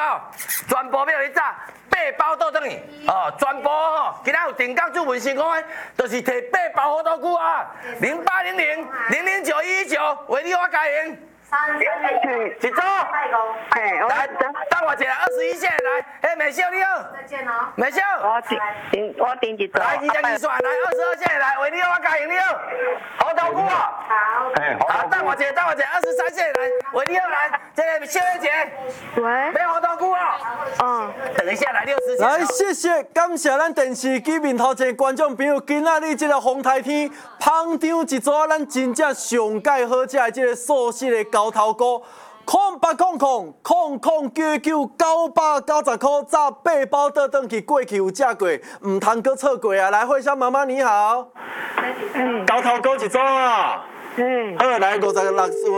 吼，全部要你炸8包倒转去，哦，全部吼，今仔有定岗主文成功的，就是摕8包好多股啊，080000091119为你我加赢。一组，来，等我一下，21线来，嘿，美秀你好，再见哦，美秀， 我订一组， 来22线来，22线来，为你我加赢你好，好头股哦，好，等我一下，23线来，为你好来，这个秀英姐， 喂， 买好头股哦，等一下来60线， 来，谢谢，感谢咱电视机面头前观众朋友，今仔日这个风台天，捧场一组咱真正上介好食的这个素食的高头菇。080000999990块，炸8包倒转去，过去有食过，唔通搁错过啊！来，惠香妈妈你好，高头菇一组啊，好，来56